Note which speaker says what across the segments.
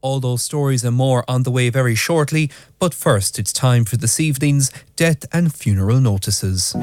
Speaker 1: All those stories and more on the way very shortly, but first it's time for this evening's death and funeral notices.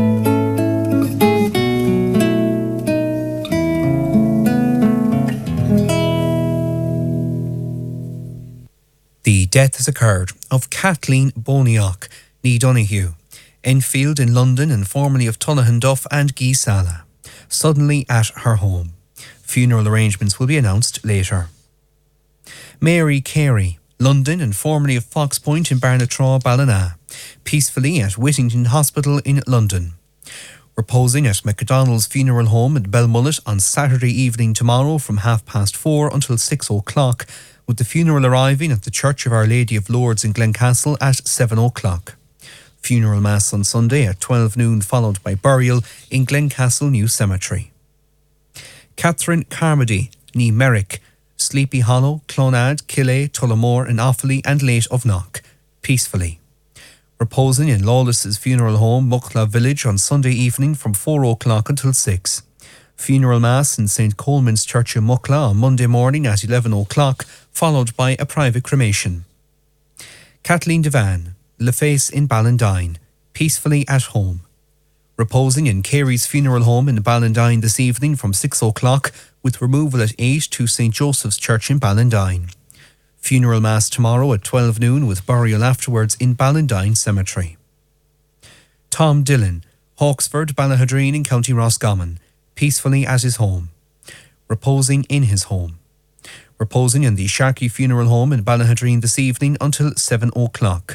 Speaker 1: The death has occurred of Kathleen Boniach, ní Donoghue, Enfield in London and formerly of Tullahanduff and Geesala, suddenly at her home. Funeral arrangements will be announced later. Mary Carey, London and formerly of Fox Point in Barnatraw, Ballina, peacefully at Whittington Hospital in London. Reposing at MacDonald's funeral home at Belmullet on Saturday evening tomorrow from 4:30 until 6 o'clock, with the funeral arriving at the Church of Our Lady of Lourdes in Glencastle at 7 o'clock. Funeral Mass on Sunday at 12 noon, followed by burial in Glencastle New Cemetery. Catherine Carmody, ní Merrick, Sleepy Hollow, Clonard, Killay, Tullamore and Offaly and late of Knock, peacefully. Reposing in Lawless's funeral home, Muckla Village, on Sunday evening from 4 o'clock until 6. Funeral Mass in St. Coleman's Church in Muckla on Monday morning at 11 o'clock, followed by a private cremation. Kathleen Devan, Leface in Ballandine, peacefully at home. Reposing in Carey's funeral home in Ballandine this evening from 6 o'clock, with removal at 8 to St. Joseph's Church in Ballandine. Funeral Mass tomorrow at 12 noon with burial afterwards in Ballandine Cemetery. Tom Dillon, Hawksford, Ballahadreen in County Roscommon, peacefully at his home. Reposing in his home. Reposing in the Sharkey Funeral Home in Ballahadreen this evening until 7 o'clock.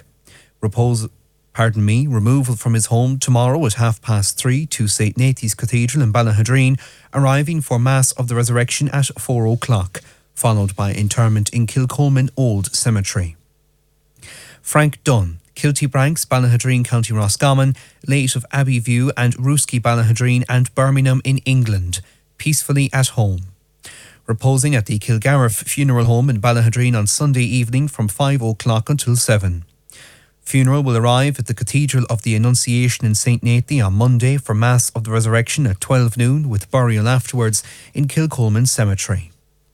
Speaker 1: Removal from his home tomorrow at 3:30 to St. Nathan's Cathedral in Ballahadreen, arriving for Mass of the Resurrection at 4 o'clock, followed by interment in Kilcolman Old Cemetery. Frank Dunn, Kilty Branks, Ballahadreen, County Roscommon, late of Abbeyview and Rooskey, Ballahadreen and Birmingham in England, peacefully at home. Reposing at the Kilgariff Funeral Home in Ballahadreen on Sunday evening from 5 o'clock until 7. Funeral will arrive at the Cathedral of the Annunciation in St. Nathan on Monday for Mass of the Resurrection at 12 noon with burial afterwards in Kilcolman Cemetery.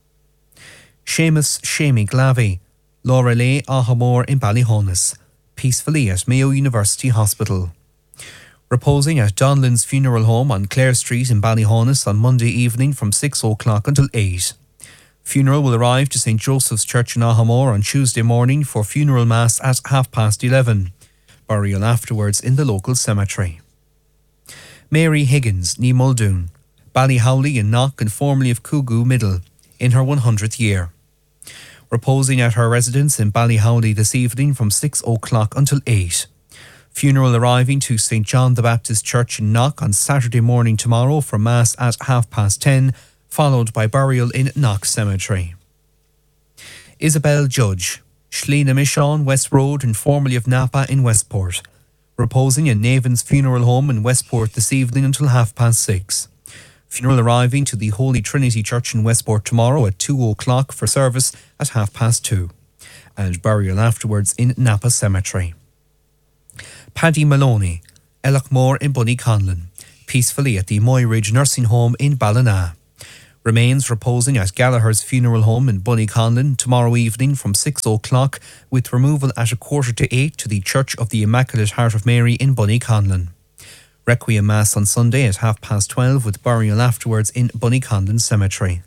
Speaker 1: Seamus Shamey Glavey, Laura Lay Ahamore in Ballyhonus, peacefully at Mayo University Hospital. Reposing at Donlan's Funeral Home on Clare Street in Ballyhonus on Monday evening from 6 o'clock until 8. Funeral will arrive to St. Joseph's Church in Ahamore on Tuesday morning for funeral mass at 11:30. Burial afterwards in the local cemetery. Mary Higgins, ní Muldoon, Ballyhowley in Knock and formerly of Coogoo Middle, in her 100th year. Reposing at her residence in Ballyhowley this evening from 6 o'clock until 8. Funeral arriving to St. John the Baptist Church in Knock on Saturday morning tomorrow for Mass at 10:30, followed by burial in Knock Cemetery. Isabel Judge, Schleena Michon, West Road and formerly of Napa in Westport. Reposing in Navan's Funeral Home in Westport this evening until 6:30. Funeral arriving to the Holy Trinity Church in Westport tomorrow at 2 o'clock for service at 2:30. And burial afterwards in Napa Cemetery. Paddy Maloney, Ellachmore in Bunnyconlon, peacefully at the Moyridge Nursing Home in Ballina. Remains reposing at Gallagher's Funeral Home in Bunnyconlon tomorrow evening from 6 o'clock with removal at 7:45 to the Church of the Immaculate Heart of Mary in Bunnyconlon. Requiem Mass on Sunday at 12:30 with burial afterwards in Bunnyconlon Cemetery.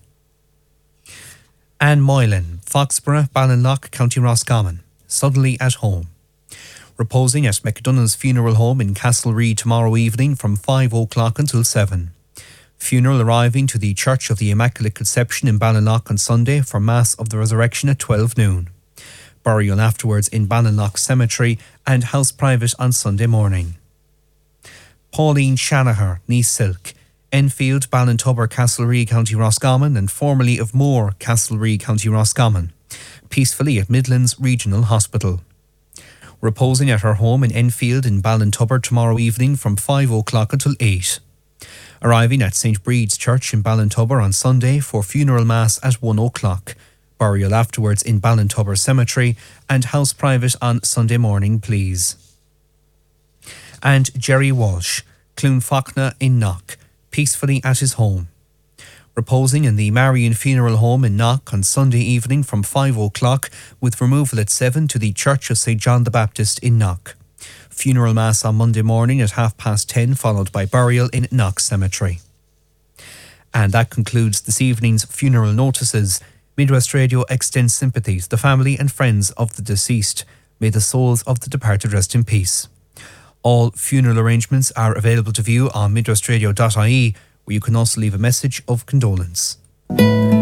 Speaker 1: Anne Moylan, Foxborough, Ballinlough, County Roscommon, suddenly at home. Reposing at McDonough's Funeral Home in Castlereagh tomorrow evening from 5 o'clock until 7. Funeral arriving to the Church of the Immaculate Conception in Ballinlough on Sunday for Mass of the Resurrection at 12 noon. Burial afterwards in Ballinlough Cemetery and house private on Sunday morning. Pauline Shanaher, ní Silk, Enfield, Ballintubber, Castlereagh, County Roscommon and formerly of Moore, Castlereagh, County Roscommon, peacefully at Midlands Regional Hospital. Reposing at her home in Enfield in Ballintubber tomorrow evening from 5 o'clock until 8. Arriving at St. Breed's Church in Ballintubber on Sunday for funeral mass at 1 o'clock. Burial afterwards in Ballintubber Cemetery and house private on Sunday morning, please. And Jerry Walsh, Clonfachna in Knock, peacefully at his home. Reposing in the Marion Funeral Home in Knock on Sunday evening from 5 o'clock, with removal at 7 to the Church of St. John the Baptist in Knock. Funeral Mass on Monday morning at 10:30, followed by burial in Knock Cemetery. And that concludes this evening's funeral notices. Midwest Radio extends sympathy to the family and friends of the deceased. May the souls of the departed rest in peace. All funeral arrangements are available to view on midwestradio.ie, where you can also leave a message of condolence.